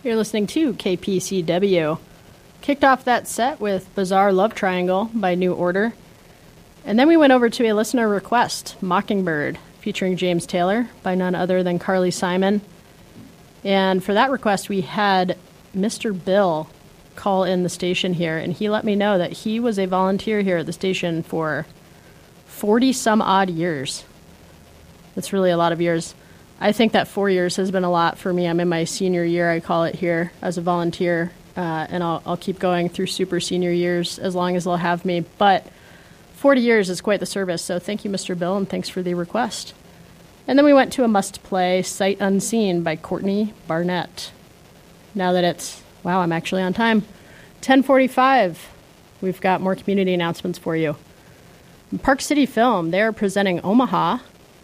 You're listening to KPCW. Kicked off that set with Bizarre Love Triangle by New Order. And then we went over to a listener request, Mockingbird, featuring James Taylor by none other than Carly Simon. And for that request, we had Mr. Bill call in the station here, and he let me know that he was a volunteer here at the station for 40-some-odd years. That's really a lot of years. I think that 4 years has been a lot for me. I'm in my senior year, I call it here, as a volunteer, and I'll keep going through super senior years as long as they'll have me. But 40 years is quite the service, so thank you, Mr. Bill, and thanks for the request. And then we went to a must-play, Sight Unseen by Courtney Barnett. Now that it's, wow, I'm actually on time, 10:45, we've got more community announcements for you. Park City Film, they are presenting Omaha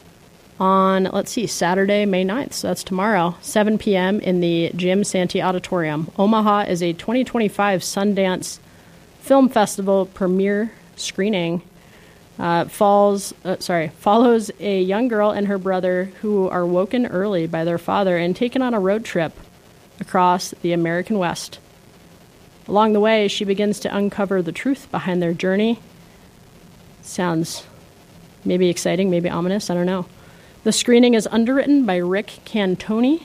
on, Saturday, May 9th, so that's tomorrow, 7 p.m. in the Jim Santee Auditorium. Omaha is a 2025 Sundance Film Festival premiere screening. Follows a young girl and her brother who are woken early by their father and taken on a road trip across the American West. Along the way, she begins to uncover the truth behind their journey. Sounds maybe exciting, maybe ominous, I don't know. The screening is underwritten by Rick Catoni.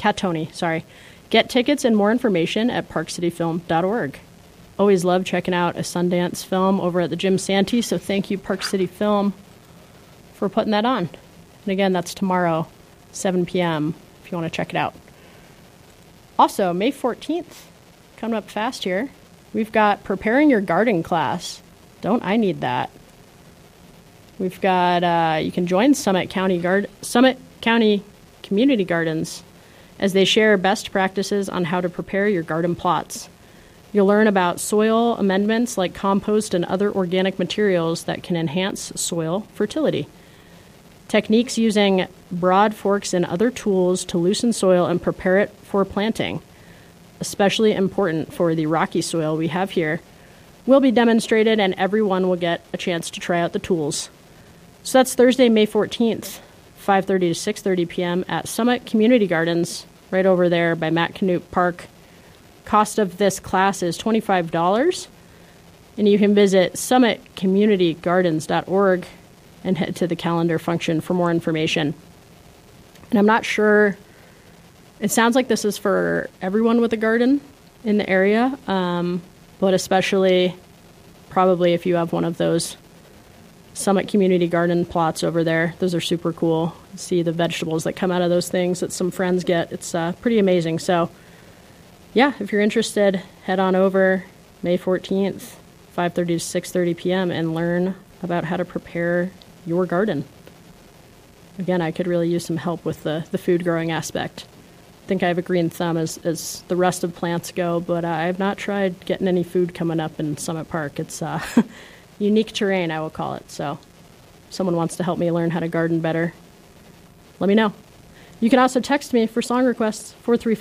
Get tickets and more information at parkcityfilm.org. Always love checking out a Sundance film over at the Jim Santee, so thank you, Park City Film, for putting that on. And again, that's tomorrow, 7 p.m., if you want to check it out. Also, May 14th, coming up fast here, we've got Preparing Your Garden class. Don't I need that? We've got, you can join Summit County Community Gardens as they share best practices on how to prepare your garden plots. You'll learn about soil amendments like compost and other organic materials that can enhance soil fertility. Techniques using broad forks and other tools to loosen soil and prepare it for planting, especially important for the rocky soil we have here, will be demonstrated, and everyone will get a chance to try out the tools. So that's Thursday, May 14th, 5:30 to 6:30 p.m. at Summit Community Gardens, right over there by Matt Canute Park. Cost of this class is $25, and you can visit summitcommunitygardens.org and head to the calendar function for more information. And I'm not sure, it sounds like this is for everyone with a garden in the area, but especially probably if you have one of those Summit Community Garden plots over there. Those are super cool. See the vegetables that come out of those things that some friends get. It's pretty amazing. So, yeah, if you're interested, head on over May 14th, 5:30 to 6:30 p.m. and learn about how to prepare your garden. Again, I could really use some help with the food growing aspect. I think I have a green thumb as the rest of plants go, but I have not tried getting any food coming up in Summit Park. It's unique terrain, I will call it. So if someone wants to help me learn how to garden better, let me know. You can also text me for song requests,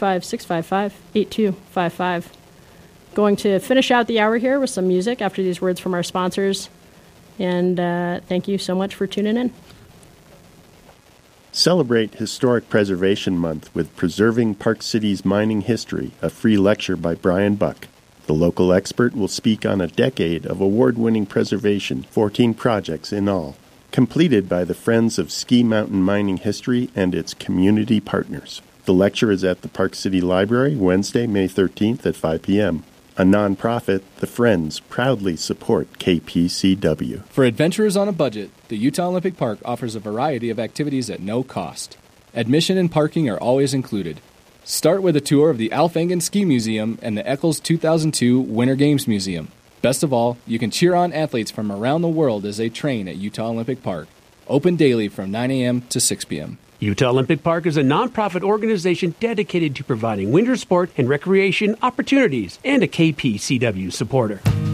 435-655-8255. Going to finish out the hour here with some music after these words from our sponsors. And thank you so much for tuning in. Celebrate Historic Preservation Month with Preserving Park City's Mining History, a free lecture by Brian Buck. The local expert will speak on a decade of award-winning preservation, 14 projects in all, completed by the Friends of Ski Mountain Mining History and its community partners. The lecture is at the Park City Library, Wednesday, May 13th at 5 p.m. A nonprofit, the Friends proudly support KPCW. For adventurers on a budget, the Utah Olympic Park offers a variety of activities at no cost. Admission and parking are always included. Start with a tour of the Alf Engen Ski Museum and the Eccles 2002 Winter Games Museum. Best of all, you can cheer on athletes from around the world as they train at Utah Olympic Park. Open daily from 9 a.m. to 6 p.m. Utah Olympic Park is a nonprofit organization dedicated to providing winter sport and recreation opportunities and a KPCW supporter.